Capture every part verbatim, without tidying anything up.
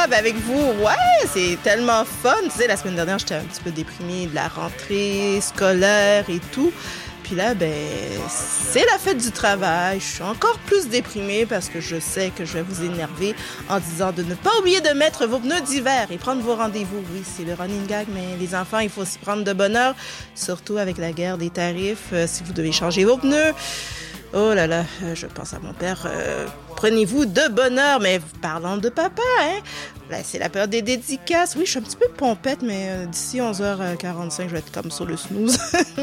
ça? Ben avec vous, ouais, c'est tellement fun. Tu sais, la semaine dernière, j'étais un petit peu déprimée de la rentrée scolaire et tout. Puis là, ben, c'est la fête du travail. Je suis encore plus déprimée parce que je sais que je vais vous énerver en disant de ne pas oublier de mettre vos pneus d'hiver et prendre vos rendez-vous. Oui, c'est le running gag, mais les enfants, il faut s'y prendre de bonne heure, surtout avec la guerre des tarifs. Euh, si vous devez changer vos pneus, oh là là, je pense à mon père. Euh, prenez-vous de bonne heure, mais parlons de papa, hein. Là, c'est la période des dédicaces. Oui, je suis un petit peu pompette, mais euh, d'ici onze heures quarante-cinq, je vais être comme sur le snooze.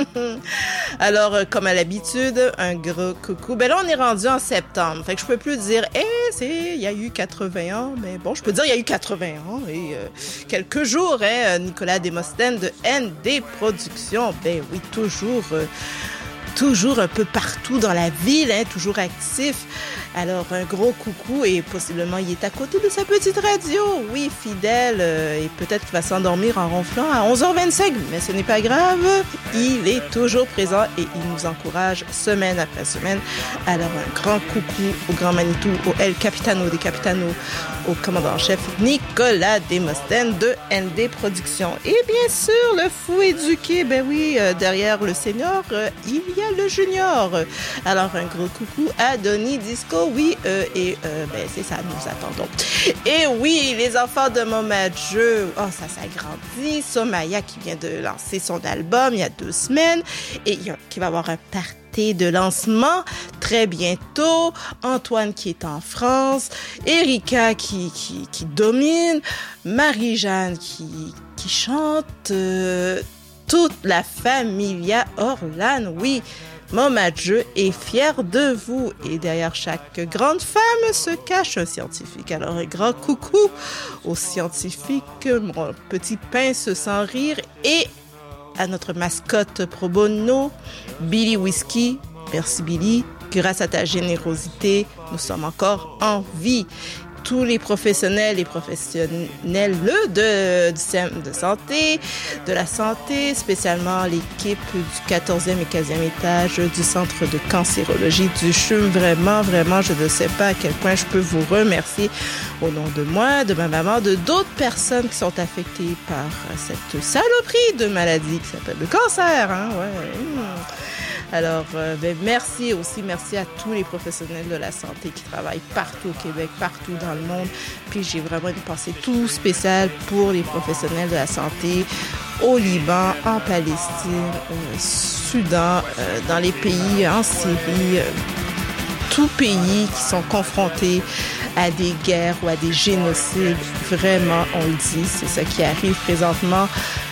Alors, euh, comme à l'habitude, un gros coucou. Ben là, on est rendu en septembre. Fait que je peux plus dire, eh, c'est, il y a eu quatre-vingts ans. Mais bon, je peux dire, il y a eu quatre-vingts ans. Et euh, quelques jours, hein, Nicolas Desmostène de N D Productions. Ben oui, toujours... Euh, toujours un peu partout dans la ville, hein, toujours actif. Alors, un gros coucou et possiblement, il est à côté de sa petite radio. Oui, fidèle euh, et peut-être qu'il va s'endormir en ronflant à onze heures vingt-cinq, mais ce n'est pas grave. Il est toujours présent et il nous encourage semaine après semaine. Alors, un grand coucou au grand Manitou, au El Capitano des Capitanos, au commandant-chef Nicolas Desmostène de N D Productions. Et bien sûr, le fou éduqué, ben oui, euh, derrière le senior, euh, il y a le junior. Alors, un gros coucou à Donny Disco. Oui, euh, et euh, ben, c'est ça, nous attendons. Et oui, les enfants de Momadjeu, oh, ça s'agrandit. Somaya qui vient de lancer son album il y a deux semaines et qui va avoir un party de lancement très bientôt. Antoine qui est en France. Erika qui, qui, qui domine. Marie-Jeanne qui, qui chante. Euh, toute la familia Orlan, oui. Momadjeu est fier de vous. Et derrière chaque grande femme se cache un scientifique. Alors, un grand coucou aux scientifiques, mon petit pince sans rire, et à notre mascotte pro bono, Billy Whiskey. Merci Billy. Grâce à ta générosité, nous sommes encore en vie. Tous les professionnels et professionnels de, du système de santé, de la santé, spécialement l'équipe du quatorzième et quinzième étage du centre de cancérologie du C H U M. Vraiment, vraiment, je ne sais pas à quel point je peux vous remercier au nom de moi, de ma maman, de d'autres personnes qui sont affectées par cette saloperie de maladie qui s'appelle le cancer. Hein? Ouais. Mmh. Alors, euh, ben, merci aussi, merci à tous les professionnels de la santé qui travaillent partout au Québec, partout dans le monde. Puis j'ai vraiment une pensée tout spéciale pour les professionnels de la santé au Liban, en Palestine, au Soudan, euh, dans les pays en Syrie, euh, tous pays qui sont confrontés à des guerres ou à des génocides. Vraiment, on le dit, c'est ça qui arrive présentement.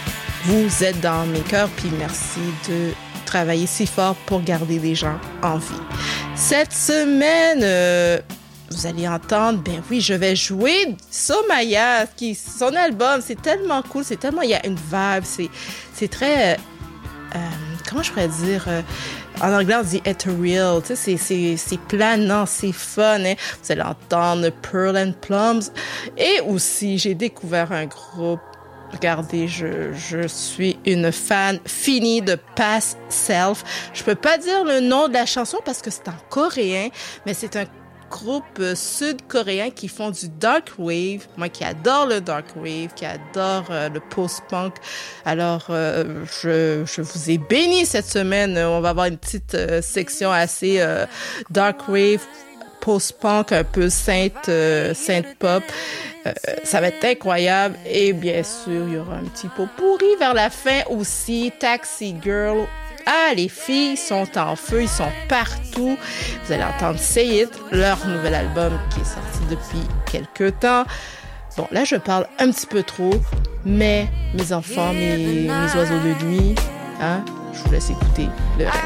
Vous êtes dans mes cœurs, puis merci de travailler si fort pour garder les gens en vie. Cette semaine, euh, vous allez entendre, ben oui, je vais jouer Somaya, qui, son album, c'est tellement cool, c'est tellement, il y a une vibe, c'est, c'est très, euh, euh, comment je pourrais dire, euh, en anglais, on dit ethereal, tu sais, c'est, c'est, c'est planant, c'est fun, hein? Vous allez entendre Pearl and Plums, et aussi, j'ai découvert un groupe. Regardez, je, je suis une fan finie de Past Self. Je peux pas dire le nom de la chanson parce que c'est en coréen, mais c'est un groupe sud-coréen qui font du dark wave. Moi qui adore le dark wave, qui adore euh, le post-punk. Alors, euh, je, je vous ai béni cette semaine. On va avoir une petite euh, section assez euh, dark wave, post-punk, un peu synth, euh, synth pop. Euh, ça va être incroyable. Et bien sûr, il y aura un petit pot pourri vers la fin aussi. Taxi Girl. Ah, les filles sont en feu, ils sont partout. Vous allez entendre Say It, leur nouvel album qui est sorti depuis quelques temps. Bon, là, je parle un petit peu trop, mais mes enfants, mes, mes oiseaux de nuit, hein, je vous laisse écouter le reste.